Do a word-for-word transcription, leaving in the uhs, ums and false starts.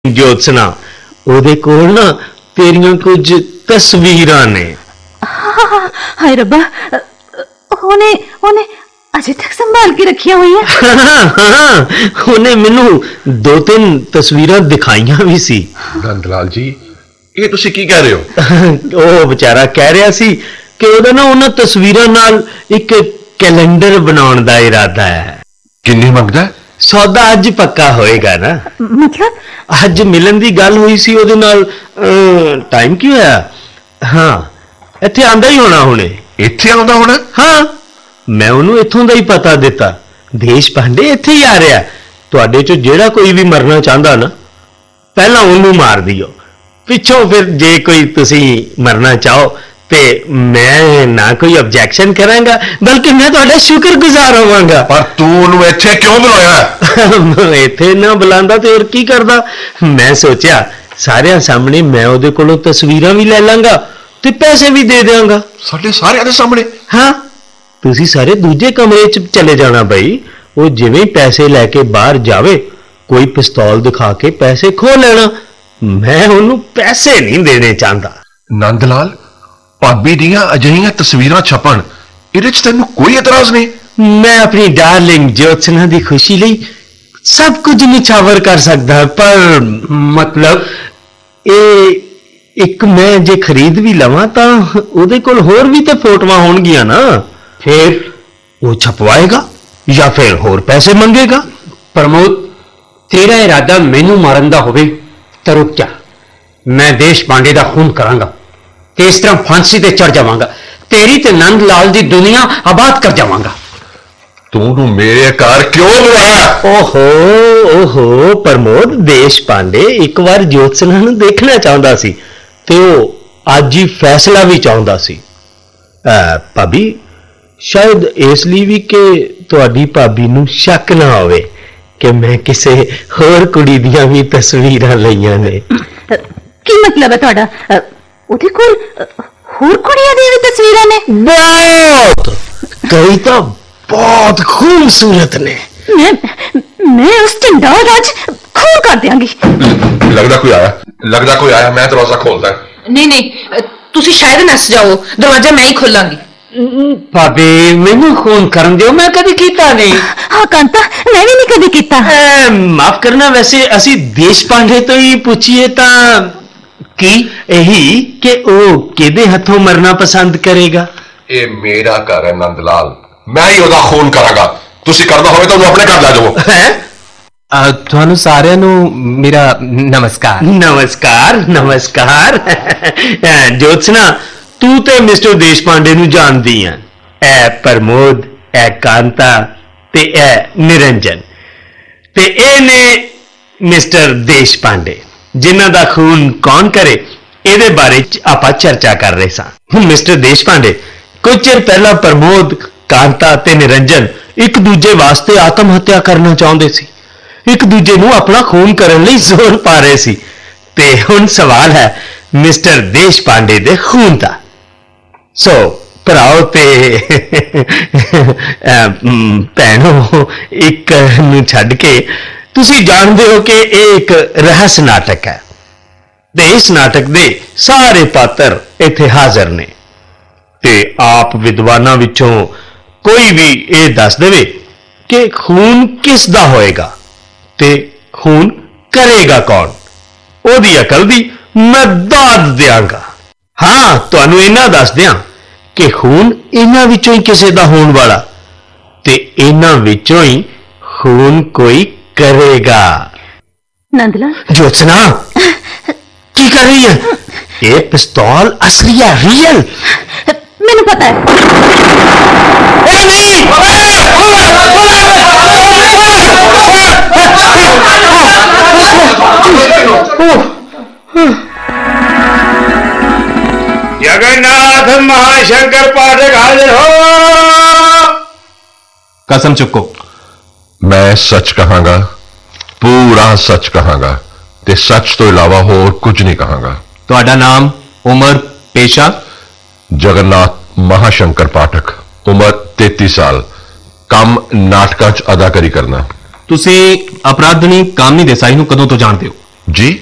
ज्योत्सना ਉਹਦੇ ਕੋਲ ਨਾ ਤੇਰੀਆਂ ਕੁਝ ਤਸਵੀਰਾਂ ਨੇ। ਹਾਏ ਰੱਬਾ, ਉਹਨੇ ਉਹਨੇ ਅਜੇ ਤੱਕ ਸੰਭਾਲ ਕੇ ਰੱਖੀਆਂ ਹੋਈਆਂ। ਹਾਂ, ਉਹਨੇ ਮੈਨੂੰ ਦੋ ਤਿੰਨ ਤਸਵੀਰਾਂ ਦਿਖਾਈਆਂ ਵੀ ਸੀ। ਨੰਦ ਲਾਲ ਜੀ, ਇਹ ਤੁਸੀਂ ਕੀ ਕਹਿ ਰਹੇ ਹੋ? ਉਹ ਵਿਚਾਰਾ ਕਹਿ ਰਿਹਾ ਸੀ ਕਿ ਉਹਦਾ ਨਾ ਉਹਨਾਂ ਤਸਵੀਰਾਂ ਨਾਲ ਇੱਕ ਕੈਲੰਡਰ ਬਣਾਉਣ ਦਾ ਇਰਾਦਾ ਹੈ। ਕਿੰਨੀ ਮੰਗਦਾ? ਸੌਦਾ ਅੱਜ ਪੱਕਾ ਹੋਏਗਾ ਨਾ। ਮਤਲਬ ਅੱਜ ਮਿਲਣ ਦੀ ਗੱਲ ਹੋਈ ਸੀ ਉਹਦੇ ਨਾਲ। ਟਾਈਮ ਕੀ ਹੋਇਆ? ਹਾਂ, ਇੱਥੇ ਆਂਦਾ ਹੀ ਹੋਣਾ ਹੁਣੇ। ਇੱਥੇ ਆਉਂਦਾ ਹੋਣਾ? ਹਾਂ, ਮੈਂ ਉਹਨੂੰ ਇੱਥੋਂ ਦਾ ਹੀ ਪਤਾ ਦਿੱਤਾ। ਦੇਸ਼ ਪਾਂਡੇ ਇੱਥੇ ਹੀ ਆ ਰਿਹਾ। ਤੁਹਾਡੇ ਚੋਂ ਜਿਹੜਾ ਕੋਈ ਵੀ ਮਰਨਾ ਚਾਹੁੰਦਾ ਨਾ, ਪਹਿਲਾਂ ਉਹਨੂੰ ਮਾਰ ਦਿਓ, ਪਿੱਛੋਂ ਫਿਰ ਜੇ ਕੋਈ ਤੁਸੀਂ ਮਰਨਾ ਚਾਹੋ ਤੇ ਮੈਂ ਨਾ ਕੋਈ ਆਬਜੈਕਸ਼ਨ ਕਰਾਂਗਾ, ਬਲਕਿ ਮੈਂ ਤੁਹਾਡਾ ਸ਼ੁਕਰਗੁਜ਼ਾਰ ਹੋਵਾਂਗਾ। ਪਰ ਤੂੰ ਉਹਨੂੰ ਇੱਥੇ ਕਿਉਂ ਬੁਲਾਇਆ? ਇੱਥੇ ਨਾ ਬੁਲਾਉਂਦਾ ਤੇ ਹੋਰ ਕੀ ਕਰਦਾ। ਮੈਂ ਸੋਚਿਆ ਸਾਰਿਆਂ ਸਾਹਮਣੇ ਮੈਂ ਉਹਦੇ ਕੋਲੋਂ ਤਸਵੀਰਾਂ ਵੀ ਲੈ ਲਾਂਗਾ ਤੇ ਪੈਸੇ ਵੀ ਦੇ ਦਿਆਂਗਾ। ਸਾਡੇ ਸਾਰਿਆਂ ਦੇ ਸਾਹਮਣੇ? ਹਾਂ, ਤੁਸੀਂ ਸਾਰੇ ਦੂਜੇ ਕਮਰੇ 'ਚ ਚਲੇ ਜਾਣਾ ਬਈ। ਉਹ ਜਿਵੇਂ ਪੈਸੇ ਲੈ ਕੇ ਬਾਹਰ ਜਾਵੇ, ਕੋਈ ਪਿਸਤੌਲ ਦਿਖਾ ਕੇ ਪੈਸੇ ਖੋਹ ਲੈਣਾ। ਮੈਂ ਉਹਨੂੰ ਪੈਸੇ ਨਹੀਂ ਦੇਣੇ ਚਾਹੁੰਦਾ। ਨੰਦ ਲਾਲ, ਭਾਬੀ ਦੀਆਂ ਅਜਿਹੀਆਂ ਤਸਵੀਰਾਂ ਛਪਣ, ਇਹਦੇ 'ਚ ਤੈਨੂੰ ਕੋਈ ਇਤਰਾਜ਼ ਨਹੀਂ? ਮੈਂ ਆਪਣੀ ਡਾਰਲਿੰਗ ਜੋਤਸਨਾ ਦੀ ਖੁਸ਼ੀ ਲਈ ਸਭ ਕੁਝ ਨਿਛਾਵਰ ਕਰ ਸਕਦਾ, ਪਰ ਮਤਲਬ ਇਹ ਇੱਕ ਮੈਂ ਜੇ ਖਰੀਦ ਵੀ ਲਵਾਂ ਤਾਂ ਉਹਦੇ ਕੋਲ ਹੋਰ ਵੀ ਤੇ ਫੋਟੋਆਂ ਹੋਣਗੀਆਂ ਨਾ। ਫਿਰ ਉਹ ਛਪਵਾਏਗਾ ਜਾਂ ਫਿਰ ਹੋਰ ਪੈਸੇ ਮੰਗੇਗਾ। ਪ੍ਰਮੋਦ, ਤੇਰਾ ਇਰਾਦਾ ਮੈਨੂੰ ਮਾਰਨ ਦਾ ਹੋਵੇ ਤਾਂ ਰੁਕ ਜਾ। ਮੈਂ ਦੇਸ਼ ਪਾਂਡੇ ਦਾ ਖੂਨ ਕਰਾਂਗਾ ਤੇ ਇਸ ਤਰ੍ਹਾਂ ਫਾਂਸੀ ਤੇ ਚੜ ਜਾਵਾਂਗਾ। ਤੇਰੀ ਤੇ ਨੰਦ ਲਾਲ ਦੀ ਦੁਨੀਆ ਆਬਾਦ ਕਰ ਜਾਵਾਂਗਾ। ਤੂੰ ਨੂੰ ਮੇਰੇ ਘਰ ਕਿਉਂ ਬੁਲਾਇਆ? ਓਹੋ ਓਹੋ ਪ੍ਰਮੋਦ, ਦੇਸ਼ ਪਾਂਡੇ ਇੱਕ ਵਾਰ ਜੋਤਸਨਾ ਨੂੰ ਦੇਖਣਾ ਚਾਹੁੰਦਾ ਸੀ ਤੇ ਉਹ ਅੱਜ ਹੀ ਫੈਸਲਾ ਵੀ ਚਾਹੁੰਦਾ ਸੀ। ਭਾਬੀ, ਸ਼ਾਇਦ ਇਸ ਲਈ ਵੀ ਕਿ ਤੁਹਾਡੀ ਭਾਬੀ ਨੂੰ ਸ਼ੱਕ ਨਾ ਹੋਵੇ ਕਿ ਮੈਂ ਕਿਸੇ ਹੋਰ ਕੁੜੀ ਦੀਆਂ ਵੀ ਤਸਵੀਰਾਂ ਲਈਆਂ ਨੇ। ਕੀ ਮਤਲਬ ਹੈ ਤੁਹਾਡਾ? ਉਹਦੇ ਕੋਲ ਹੋਰ ਕੁੜੀਆਂ ਦੀਆਂ ਵੀ ਤਸਵੀਰਾਂ ਨੇ? ਬਹੁਤ, ਕਈ ਤਾਂ ਬਹੁਤ ਖੂਬਸੂਰਤ ਨੇ। ਮੈਂ ਮੈਂ ਉਸ ਝੰਡਾ ਰਾਜ ਖੂਨ ਕਰ ਦਿਆਂਗੀ। ਲੱਗਦਾ ਕੋਈ ਆਇਆ, ਲੱਗਦਾ ਕੋਈ ਆਇਆ। ਮੈਂ ਦਰਵਾਜ਼ਾ ਖੋਲਦਾ। ਨਹੀਂ ਨਹੀਂ, ਤੁਸੀਂ ਸ਼ਾਇਦ ਨਸ ਜਾਓ, ਦਰਵਾਜ਼ਾ ਮੈਂ ਹੀ ਖੋਲਾਂਗੀ। ਭਾਬੀ, ਮੈਨੂੰ ਖੂਨ ਕਰਨ ਦਿਓ, ਮੈਂ ਕਦੇ ਕੀਤਾ ਨਹੀਂ। ਹਾਂ ਕਾਂਤਾ, ਮੈਂ ਵੀ ਨਹੀਂ ਕਦੇ ਕੀਤਾ। ਮਾਫ ਕਰਨਾ, ਵੈਸੇ ਅਸੀਂ ਦੇਸ਼ ਪਾਂਡੇ ਤੋਂ ਹੀ ਪੁੱਛੀਏ ਤਾਂ ਕੀ ਇਹੀ ਕਿ ਉਹ ਕਿਹਦੇ ਹੱਥੋਂ ਮਰਨਾ ਪਸੰਦ ਕਰੇਗਾ? ਇਹ ਮੇਰਾ ਘਰ ਹੈ ਨੰਦ ਲਾਲ, ਮੈਂ ਹੀ ਉਹਦਾ ਖੂਨ ਕਰਾਂਗਾ। ਤੁਸੀਂ ਕਰਨਾ ਹੋਵੇ ਤਾਂ ਉਹਨੂੰ ਆਪਣੇ ਘਰ ਲੈ ਜਾਓ। ਹੈ? ਤੁਹਾਨੂੰ ਸਾਰਿਆਂ ਨੂੰ ਮੇਰਾ ਨਮਸਕਾਰ। ਨਮਸਕਾਰ ਨਮਸਕਾਰ। ਜੋਤਸਨਾ, ਤੂੰ ਤੇ ਮਿਸਟਰ ਦੇਸ਼ ਪਾਂਡੇ ਨੂੰ ਜਾਣਦੀ ਆ। ਇਹ ਪ੍ਰਮੋਦ, ਇਹ ਕਾਂਤਾ ਤੇ ਇਹ ਨਿਰੰਜਨ, ਤੇ ਇਹ ਨੇ ਮਿਸਟਰ ਦੇਸ਼ ਪਾਂਡੇ, ਜਿਨ੍ਹਾਂ ਦਾ ਖੂਨ ਕੌਣ ਕਰੇ ਇਹਦੇ ਬਾਰੇ ਆਪਾਂ ਚਰਚਾ ਕਰ ਰਹੇ ਸਾਂ। ਹੁਣ ਮਿਸਟਰ ਦੇਸ਼ ਪਾਂਡੇ, ਕੁਝ ਚਿਰ ਪਹਿਲਾਂ ਪ੍ਰਮੋਦ, ਕਾਂਤਾ ਤੇ ਨਿਰੰਜਨ ਇੱਕ ਦੂਜੇ ਵਾਸਤੇ ਆਤਮ ਹੱਤਿਆ ਕਰਨਾ ਚਾਹੁੰਦੇ ਸੀ। ਇੱਕ ਦੂਜੇ ਨੂੰ ਆਪਣਾ ਖੂਨ ਕਰਨ ਲਈ ਜ਼ੋਰ ਪਾ ਰਹੇ ਸੀ। ਤੇ ਹੁਣ ਸਵਾਲ ਹੈ ਮਿਸਟਰ ਦੇਸ਼ ਪਾਂਡੇ ਦੇ ਖੂਨ ਦਾ। ਸੋ ਭਰਾਓ ਤੇ ਭੈਣੋ, ਇੱਕ ਨੂੰ ਛੱਡ ਕੇ ਤੁਸੀਂ ਜਾਣਦੇ ਹੋ ਕਿ ਇਹ ਇੱਕ ਰਹੱਸ ਨਾਟਕ ਹੈ ਤੇ ਇਸ ਨਾਟਕ ਦੇ ਸਾਰੇ ਪਾਤਰ ਇੱਥੇ ਹਾਜ਼ਰ ਨੇ। ਤੇ ਆਪ ਵਿਦਵਾਨਾਂ ਵਿੱਚੋਂ ਕੋਈ ਵੀ ਇਹ ਦੱਸ ਦੇਵੇ ਕਿ ਖੂਨ ਕਿਸ ਦਾ ਹੋਏਗਾ ਤੇ ਖੂਨ ਕਰੇਗਾ ਕੌਣ, ਉਹਦੀ ਅਕਲ ਦੀ ਮੈਂ ਦਾਦ ਦਿਆਂਗਾ। ਹਾਂ, ਤੁਹਾਨੂੰ ਇਹਨਾਂ ਦੱਸ ਦਿਆਂ ਕਿ ਖੂਨ ਇਹਨਾਂ ਵਿੱਚੋਂ ਹੀ ਕਿਸੇ ਦਾ ਹੋਣ ਵਾਲਾ, ਤੇ ਇਹਨਾਂ ਵਿੱਚੋਂ ਹੀ ਖੂਨ ਕੋਈ ਕਰੇਗਾ। ਨੰਦ ਲਾਲ, ਜੋਤਸਨਾ ਕੀ ਕਰ ਰਹੀ ਹੈ? ਇਹ ਪਿਸਤੌਲ ਅਸਲੀ ਹੈ, ਰੀਅਲ। ਮੈਨੂੰ ਪਤਾ ਹੈ। ਇਹ ਨਹੀਂ, जगन्नाथ महाशंकर पाठक हाजिर हो। कसम चुको। मैं सच कहांगा, पूरा सच कहांगा ते सच तो इलावा होर कुछ नहीं कहांगा। ਤੁਹਾਡਾ ਨਾਮ, ਉਮਰ, पेशा? जगन्नाथ महाशंकर पाठक, उम्र तैंतीस साल, काम नाटकां च अदाकारी करना। ਤੁਸੀਂ ਅਪਰਾਧਨੀ ਕਾਮਨੀ ਦੇਸਾਈ ਨੂੰ ਕਦੋਂ ਤੋਂ ਜਾਣਦੇ ਹੋ? ਜੀ